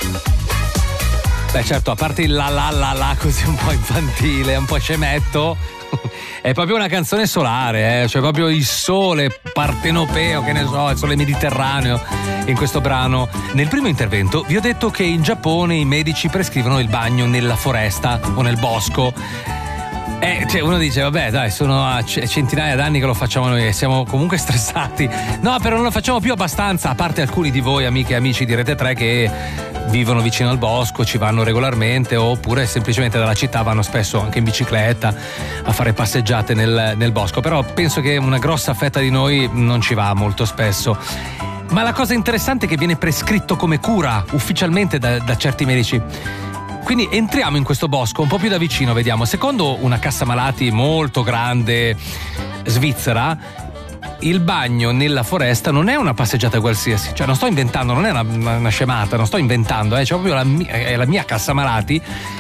Beh, certo, a parte il la così un po' infantile, un po' scemetto, è proprio una canzone solare, cioè proprio il sole partenopeo, che ne so, il sole mediterraneo in questo brano. Nel primo intervento vi ho detto che in Giappone i medici prescrivono il bagno nella foresta o nel bosco. Cioè uno dice vabbè dai, sono a centinaia d'anni che lo facciamo noi e siamo comunque stressati. No, però non lo facciamo più abbastanza, a parte alcuni di voi amiche e amici di Rete 3 che vivono vicino al bosco, ci vanno regolarmente, oppure semplicemente dalla città vanno spesso anche in bicicletta a fare passeggiate nel bosco. Però penso che una grossa fetta di noi non ci va molto spesso. Ma la cosa interessante è che viene prescritto come cura ufficialmente da certi medici. Quindi entriamo in questo bosco un po' più da vicino, vediamo. Secondo una cassa malati molto grande svizzera, il bagno nella foresta non è una passeggiata qualsiasi. Cioè non sto inventando, non è una scemata, non sto inventando, cioè proprio è la mia cassa malati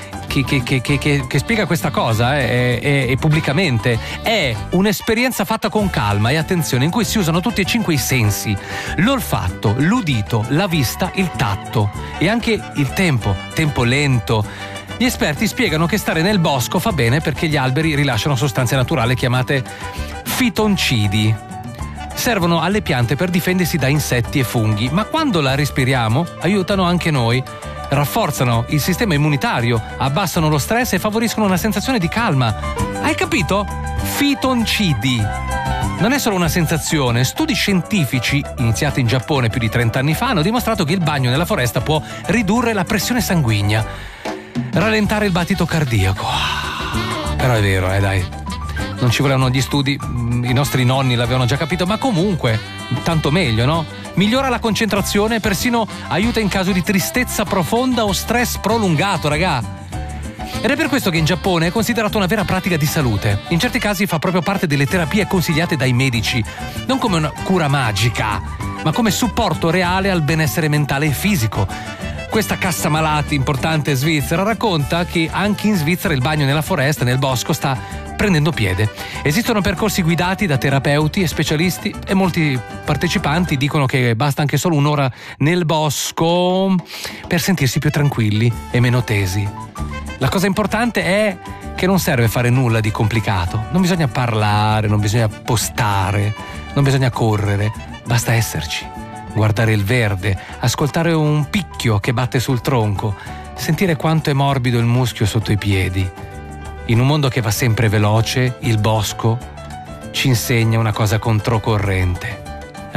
che spiega questa cosa e pubblicamente. È un'esperienza fatta con calma e attenzione, in cui si usano tutti e 5 i sensi: l'olfatto, l'udito, la vista, il tatto e anche il tempo lento. Gli esperti spiegano che stare nel bosco fa bene perché gli alberi rilasciano sostanze naturali chiamate fitoncidi. Servono alle piante per difendersi da insetti e funghi, ma quando la respiriamo aiutano anche noi. Rafforzano il sistema immunitario, abbassano lo stress e favoriscono una sensazione di calma. Hai capito? Fitoncidi. Non è solo una sensazione. Studi scientifici, iniziati in Giappone più di 30 anni fa, hanno dimostrato che il bagno nella foresta può ridurre la pressione sanguigna, rallentare il battito cardiaco. Però è vero, dai. Non ci volevano gli studi, i nostri nonni l'avevano già capito, ma comunque, tanto meglio, no? Migliora la concentrazione, persino aiuta in caso di tristezza profonda o stress prolungato, ragà. Ed è per questo che in Giappone è considerato una vera pratica di salute. In certi casi fa proprio parte delle terapie consigliate dai medici, non come una cura magica, ma come supporto reale al benessere mentale e fisico. Questa cassa malati importante svizzera racconta che anche in Svizzera il bagno nella foresta, nel bosco, sta prendendo piede. Esistono percorsi guidati da terapeuti e specialisti e molti partecipanti dicono che basta anche solo un'ora nel bosco per sentirsi più tranquilli e meno tesi. La cosa importante è che non serve fare nulla di complicato. Non bisogna parlare, non bisogna postare, non bisogna correre, basta esserci. Guardare il verde, ascoltare un picchio che batte sul tronco, sentire quanto è morbido il muschio sotto i piedi. In un mondo che va sempre veloce, il bosco ci insegna una cosa controcorrente: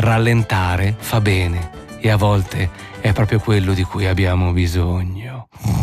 rallentare fa bene e a volte è proprio quello di cui abbiamo bisogno.